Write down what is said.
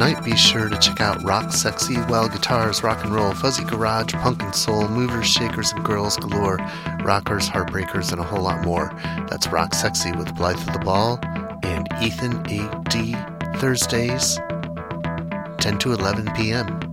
night, be sure to check out Rock Sexy, Wild Guitars, Rock and Roll, Fuzzy Garage, Punk and Soul, Movers, Shakers, and Girls Galore, Rockers, Heartbreakers, and a whole lot more. That's Rock Sexy with Blythe of the Ball and Ethan A.D. Thursdays, 10 to 11 p.m.